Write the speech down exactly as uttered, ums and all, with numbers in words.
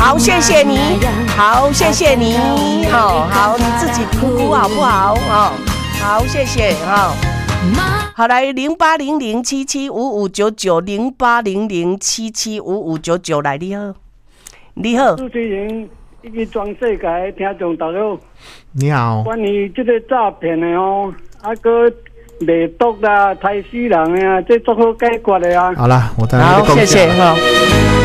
好，谢谢你，好，谢谢你，哦，好，你自己哭哭好不好？哦，好，谢谢，哈、哦。好，来零八零零七七五五九九零八零零七七五五九九来，你好，你好， 主持人，一个全世界听众大家好， 你好。 关于这个诈骗的哦，啊个卖毒啦、杀死人啊，这都好解决的啊。 好了，我再来好，谢谢哈。